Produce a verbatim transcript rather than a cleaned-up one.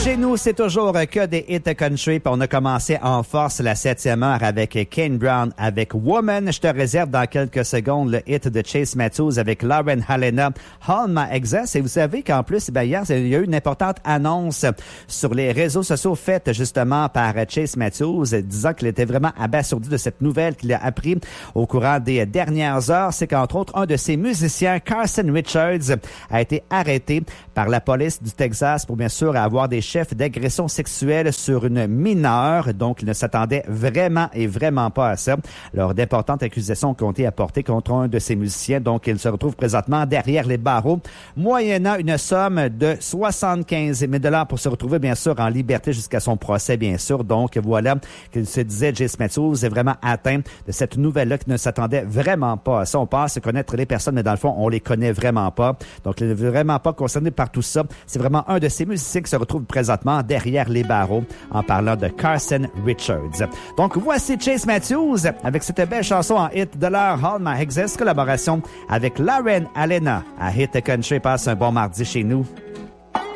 Chez nous, c'est toujours que des hits country. Puis on a commencé en force la septième heure avec Kane Brown avec Woman. Je te réserve dans quelques secondes le hit de Chase Matthews avec Lauren Helena, All My Exes. Et vous savez qu'en plus, ben hier, il y a eu une importante annonce sur les réseaux sociaux faite justement par Chase Matthews, disant qu'il était vraiment abasourdi de cette nouvelle qu'il a appris au courant des dernières heures. C'est qu'entre autres, un de ses musiciens, Carson Richards, a été arrêté par la police du Texas pour bien sûr avoir des chefs d'agression sexuelle sur une mineure. Donc, il ne s'attendait vraiment et vraiment pas à ça. Alors, d'importantes accusations ont été apportées contre un de ces musiciens. Donc, il se retrouve présentement derrière les barreaux, moyennant une somme de soixante-quinze mille dollars pour se retrouver, bien sûr, en liberté jusqu'à son procès, bien sûr. Donc, voilà qu'il se disait, Chase Matthews est vraiment atteint de cette nouvelle-là qui ne s'attendait vraiment pas à ça. On pense connaître les personnes, mais dans le fond, on les connaît vraiment pas. Donc, il n'est vraiment pas concerné par tout ça. C'est vraiment un de ces musiciens qui se retrouve présentement derrière les barreaux en parlant de Carson Richards. Donc, voici Chase Matthews avec cette belle chanson en hit de l'heure, All My Exes, collaboration avec Lauren Helena à Hit Country. Passe un bon mardi chez nous.